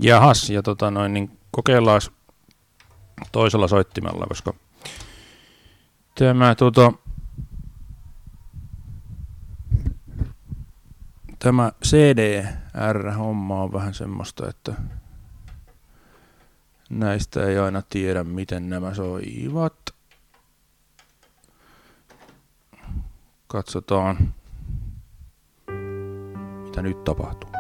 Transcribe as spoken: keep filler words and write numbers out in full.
Jahas, ja tota noin, niin kokeillaan toisella soittimella, koska tämä, tota, tämä C D R-homma on vähän semmoista, että näistä ei aina tiedä, miten nämä soivat. Katsotaan, mitä nyt tapahtuu.